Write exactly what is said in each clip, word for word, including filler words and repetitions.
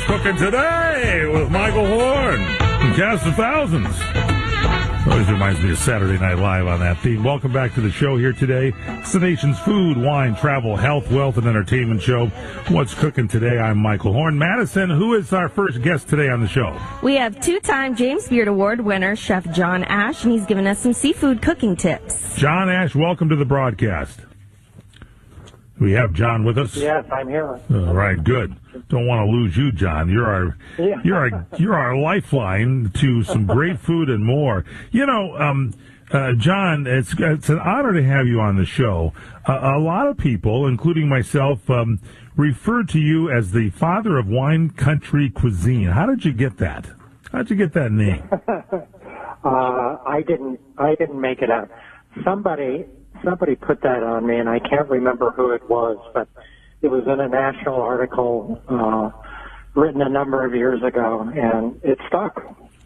Cooking Today with Michael Horn and Cast of Thousands. Always reminds me of Saturday Night Live on that theme. Welcome back to the show here today. It's the nation's food, wine, travel, health, wealth, and entertainment show. What's Cooking Today? I'm Michael Horn. Madison, who is our first guest today on the show? We have two-time James Beard Award winner, Chef John Ash, and he's giving us some seafood cooking tips. John Ash, welcome to the broadcast. We have John with us. Yes, I'm here. All right, good. Don't want to lose you, John. You're our, yeah. you're our, you're our lifeline to some great food and more. You know, um, uh, John, it's it's an honor to have you on the show. Uh, a lot of people, including myself, um, refer to you as the father of wine country cuisine. How did you get that? How did you get that name? uh, I didn't. I didn't make it up. Somebody. Somebody put that on me, and I can't remember who it was, but it was in a national article uh, written a number of years ago, and it stuck.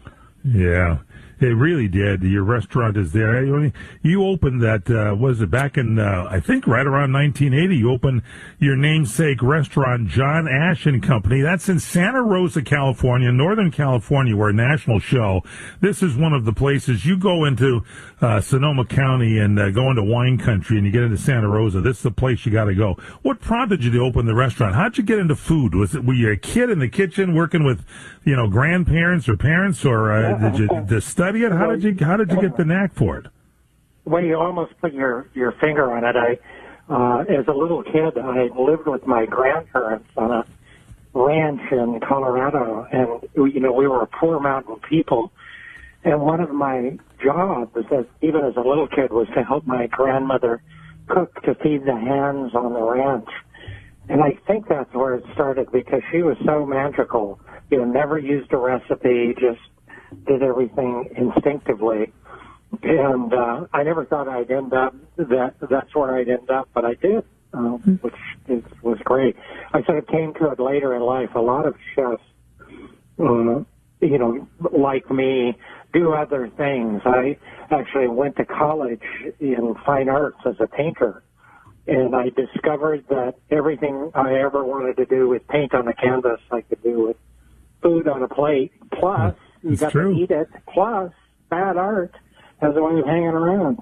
Yeah, it really did. Your restaurant is there. You opened that, uh, was it back in, uh, I think right around nineteen eighty, you opened your namesake restaurant, John Ash and Company. That's in Santa Rosa, California, Northern California. We're a national show. This is one of the places you go into uh, Sonoma County and uh, go into wine country and you get into Santa Rosa. This is the place you got to go. What prompted you to open the restaurant? How'd you get into food? Was it, were you a kid in the kitchen working with, you know, grandparents or parents, or uh, did you did you study it? How did you How did you get the knack for it? Well, you almost put your your finger on it. I, uh, as a little kid, I lived with my grandparents on a ranch in Colorado, and you know we were a poor mountain people. And one of my jobs, as, even as a little kid, was to help my grandmother cook to feed the hands on the ranch. And I think that's where it started, because she was so magical. You know, never used a recipe, just did everything instinctively. And uh, I never thought I'd end up that that's where I'd end up, but I did, uh, which is, was great. I sort of came to it later in life. A lot of chefs, uh, you know, like me, do other things. I actually went to college in fine arts as a painter, and I discovered that everything I ever wanted to do with paint on the canvas, I could do with food on a plate. Plus, you it's got true. to eat it. Plus, bad art has a way of hanging around.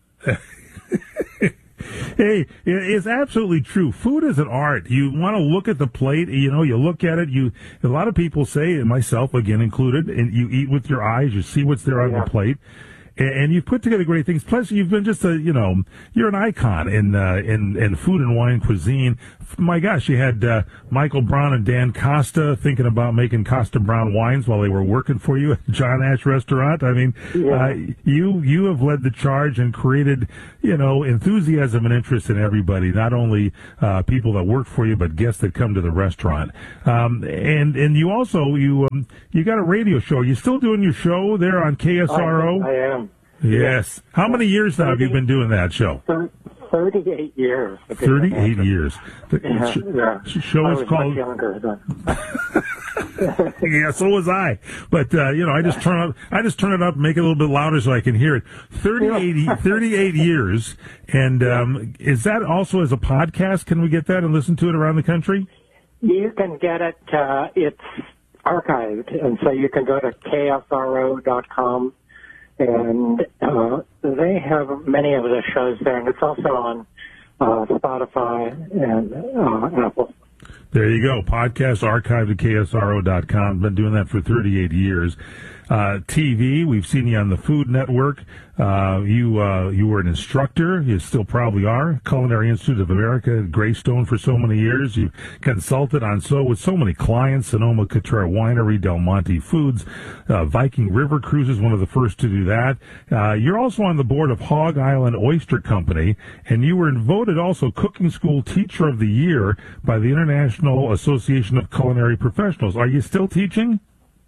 Hey, it's absolutely true. Food is an art. You want to look at the plate, you know, you look at it, you, a lot of people say, and myself again included, and you eat with your eyes, you see what's there on Yeah. the plate. And you've put together great things. Plus, you've been just a, you know, you're an icon in uh, in in food and wine cuisine. My gosh, you had uh, Michael Brown and Dan Costa thinking about making Costa Brown wines while they were working for you at John Ash Restaurant. I mean, Yeah. uh, you you have led the charge and created, you know, enthusiasm and interest in everybody, not only uh, people that work for you, but guests that come to the restaurant. Um, and and you also you um, you got a radio show. You still doing your show there on K S R O? I, I am. Yes. How many years now have you been doing that show? thirty-eight years. thirty-eight years. The Yeah, sh- yeah. sh- show I is was called. much younger then. Yeah, so was I. But uh, you know, I just turn up. I just turn it up, make it a little bit louder so I can hear it. thirty-eight, thirty-eight years, and um, is that also as a podcast? Can we get that and listen to it around the country? You can get it. Uh, it's archived, and so you can go to K S R O dot com. And uh, they have many of the shows there, and it's also on uh, Spotify and uh, Apple. There you go. Podcast archived at K S R O dot com. Been doing that for thirty-eight years. Uh, T V, we've seen you on the Food Network. Uh, you uh, you were an instructor. You still probably are. Culinary Institute of America at Greystone for so many years. You consulted on so with so many clients. Sonoma Cutrer Winery, Del Monte Foods, uh, Viking River Cruises, one of the first to do that. Uh, you're also on the board of Hog Island Oyster Company, and you were voted also Cooking School Teacher of the Year by the International Association of Culinary Professionals. Are you still teaching?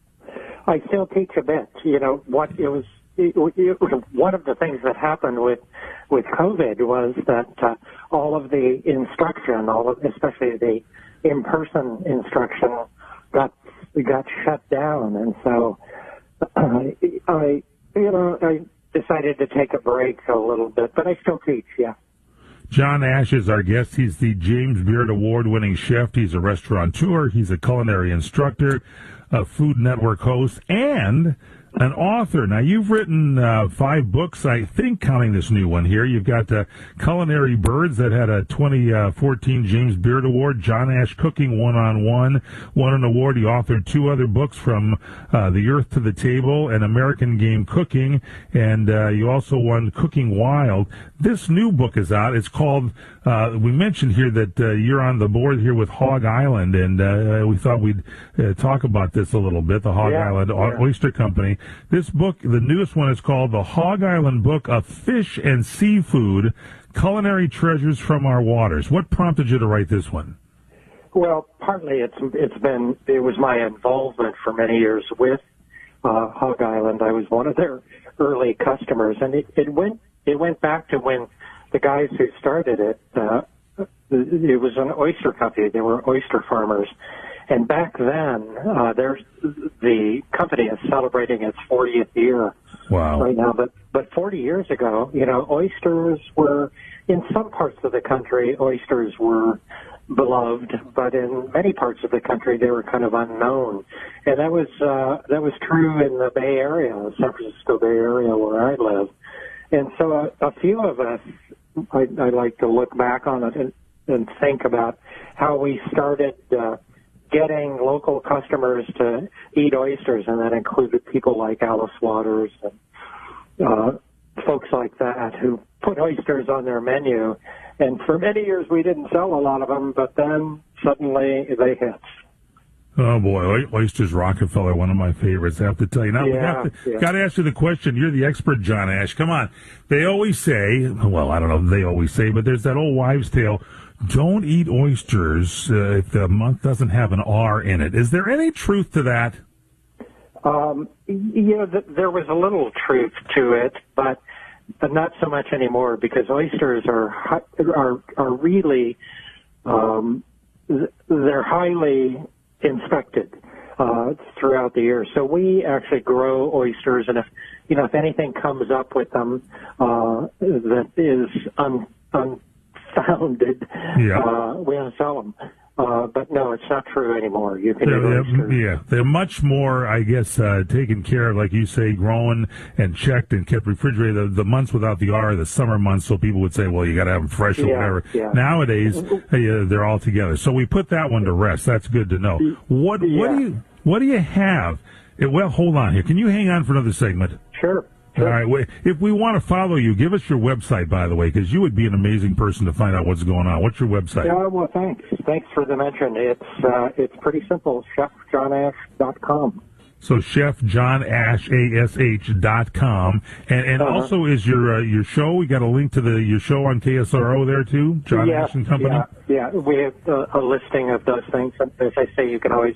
I still teach a bit. You know, what it was, it, it, one of the things that happened with with COVID was that uh, all of the instruction, all of, especially the in-person instruction, got got shut down, and so uh, I, you know, I decided to take a break a little bit, but I still teach. Yeah. John Ash is our guest. He's the James Beard Award-winning chef. He's a restaurateur. He's a culinary instructor, a Food Network host, and an author. Now, you've written uh, five books, I think, counting this new one here. You've got uh, Culinary Birds that had a twenty fourteen James Beard Award. John Ash Cooking one-on-one won an award. He authored two other books, From uh, the Earth to the Table and American Game Cooking, and uh, you also won Cooking Wild. This new book is out. It's called, uh, we mentioned here that uh, you're on the board here with Hog Island, and uh, we thought we'd uh, talk about this a little bit, the Hog yeah, Island yeah. Oyster Company. This book, the newest one, is called The Hog Island Book of Fish and Seafood, Culinary Treasures from Our Waters. What prompted you to write this one? Well, partly it's it's been it was my involvement for many years with uh, Hog Island. I was one of their early customers, and it, it went it went back to when the guys who started it. Uh, it was an oyster company. They were oyster farmers. And back then, uh, there's the company is celebrating its fortieth year Wow. right now. But but forty years ago, you know, oysters were in some parts of the country. Oysters were beloved, but in many parts of the country, they were kind of unknown. And that was uh, that was true in the Bay Area, the San Francisco Bay Area, where I live. And so a, a few of us, I, I like to look back on it and, and think about how we started. Uh, getting local customers to eat oysters, and that included people like Alice Waters and uh, folks like that who put oysters on their menu. And for many years, we didn't sell a lot of them, but then suddenly they hit. Oh, boy. Oy- Oysters Rockefeller, one of my favorites, I have to tell you. Now, we Yeah, have to, yeah. got to ask you the question. You're the expert, John Ash. Come on. They always say, well, I don't know if they always say, but there's that old wives' tale, don't eat oysters uh, if the month doesn't have an R in it. Is there any truth to that? Um, you know, th- there was a little truth to it, but but not so much anymore, because oysters are hi- are are really um, th- they're highly inspected uh, throughout the year. So we actually grow oysters, and if you know if anything comes up with them uh, that is un, unfounded, Yeah. uh, we don't sell them. Uh, but no, it's not true anymore. You can They're, eat they're, oysters. yeah, they're much more, I guess, uh, taken care of, like you say, grown and checked and kept refrigerated. The, the months without the R are the summer months, so people would say, well, you got to have them fresh or Yeah, whatever. yeah. Nowadays, uh, they're all together. So we put that one to rest. That's good to know. What what Yeah. do you what do you have? Eh, Well, hold on here. Can you hang on for another segment? Sure. All right. Wait, if we want to follow you, give us your website, by the way, because you would be an amazing person to find out what's going on. What's your website? Yeah, well, thanks. Thanks for the mention. It's uh, it's pretty simple. chef john ash dot com. So Chef John Ash, A S H dot com. And, and Uh-huh. also is your uh, your show, we got a link to the your show on K S R O there too, John yeah, Ash and Company? Yeah, yeah, we have uh, a listing of those things. As I say, you can always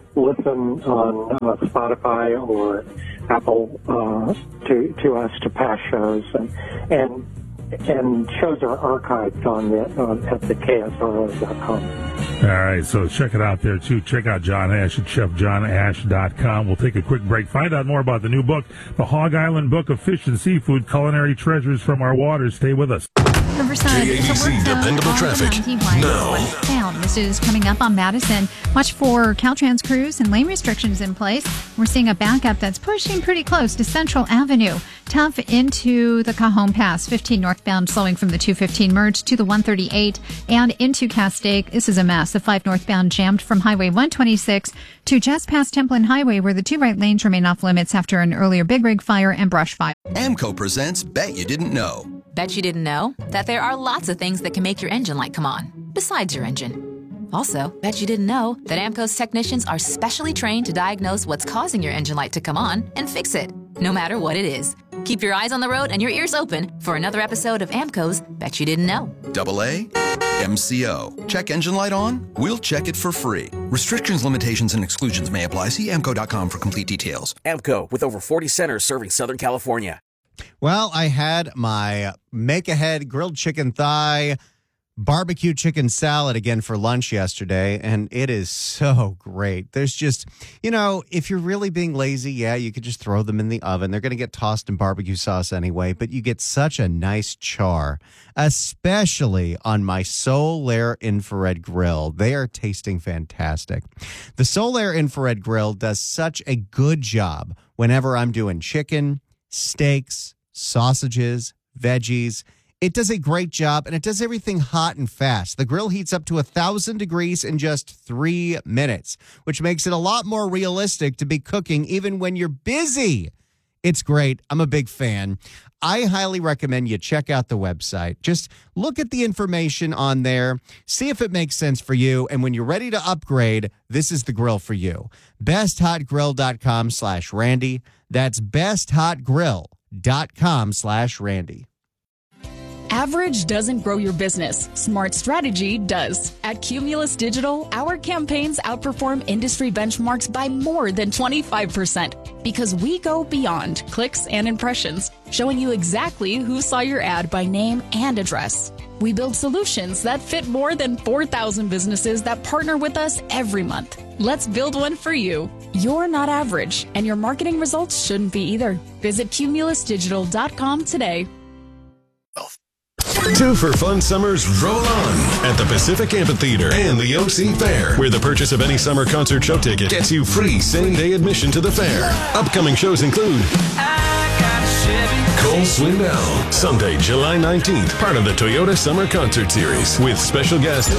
listen on uh, Spotify or Apple uh, to to us to past shows, and and and shows are archived on the on, at the K S R O dot com. All right, so check it out there too. Check out John Ash at chef john ash dot com. We'll take a quick break. Find out more about the new book, The Hog Island Book of Fish and Seafood, Culinary Treasures from Our Waters. Stay with us. Riverside K A B C is a work zone dependable all traffic. around Tijuana, Now. westbound. This is coming up on Madison. Watch for Caltrans crews and lane restrictions in place. We're seeing a backup that's pushing pretty close to Central Avenue. Tough into the Cajon Pass. fifteen northbound slowing from the two fifteen merge to the one thirty-eight and into Castaic. This is a mess. The five northbound jammed from Highway one twenty-six to just past Templin Highway, where the two right lanes remain off limits after an earlier big rig fire and brush fire. AMCO presents Bet You Didn't Know. Bet you didn't know that there are lots of things that can make your engine light come on, besides your engine. Also, bet you didn't know that AMCO's technicians are specially trained to diagnose what's causing your engine light to come on and fix it, no matter what it is. Keep your eyes on the road and your ears open for another episode of AMCO's Bet You Didn't Know. Double A, M C O. Check engine light on? We'll check it for free. Restrictions, limitations, and exclusions may apply. See amco dot com for complete details. AMCO, with over forty centers serving Southern California. Well, I had my make-ahead grilled chicken thigh barbecue chicken salad again for lunch yesterday, and it is so great. There's just, you know, if you're really being lazy, yeah, you could just throw them in the oven. They're going to get tossed in barbecue sauce anyway, but you get such a nice char, especially on my Solaire infrared grill. They are tasting fantastic. The Solaire infrared grill does such a good job whenever I'm doing chicken, steaks, sausages, veggies. It does a great job, and it does everything hot and fast. The grill heats up to one thousand degrees in just three minutes, which makes it a lot more realistic to be cooking even when you're busy. It's great. I'm a big fan. I highly recommend you check out the website. Just look at the information on there, see if it makes sense for you, and when you're ready to upgrade, this is the grill for you. best hot grill dot com slash Randy. That's best hot grill dot com slash Randy. Average doesn't grow your business. Smart strategy does. At Cumulus Digital, our campaigns outperform industry benchmarks by more than twenty-five percent because we go beyond clicks and impressions, showing you exactly who saw your ad by name and address. We build solutions that fit more than four thousand businesses that partner with us every month. Let's build one for you. You're not average, and your marketing results shouldn't be either. Visit cumulus digital dot com today. Two for Fun Summers roll on at the Pacific Amphitheater and the O C Fair, where the purchase of any summer concert show ticket gets you free same-day admission to the fair. Upcoming shows include Cole Swindell, Sunday, July nineteenth, part of the Toyota Summer Concert Series, with special guest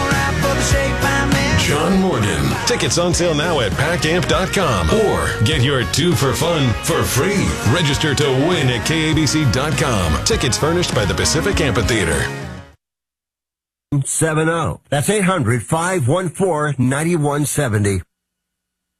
John Morgan. Tickets on sale now at pack amp dot com, or get your two for fun for free. Register to win at K A B C dot com. Tickets furnished by the Pacific Amphitheater. seven oh. That's eight hundred, five one four, nine one seven oh.